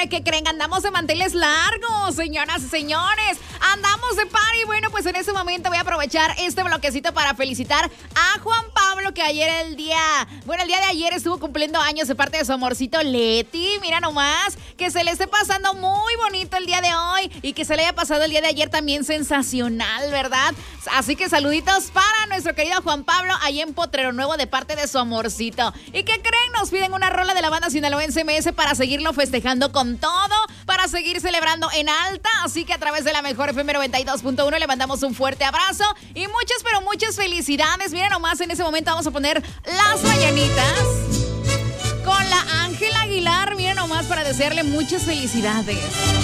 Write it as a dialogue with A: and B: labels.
A: Oiga, ¿qué creen? Andamos de manteles largos, señoras y señores. Andamos de party. Bueno, pues en este momento voy a aprovechar este bloquecito para felicitar a Juan Pablo, que el día de ayer estuvo cumpliendo años de parte de su amorcito Leti. Mira nomás, que se le esté pasando muy bonito el día de hoy y que se le haya pasado el día de ayer también sensacional, ¿verdad? Así que saluditos para nuestro querido Juan Pablo ahí en Potrero Nuevo de parte de su amorcito. ¿Y qué creen? Nos piden una rola de la banda sinaloense MS para seguirlo festejando con todo, para seguir celebrando en alta. Así que a través de la mejor FM 92.1 le mandamos un fuerte abrazo y muchas, pero muchas felicidades. Miren nomás, en ese momento vamos a poner las mañanitas con la Ángela Aguilar. Miren nomás, para desearle muchas felicidades.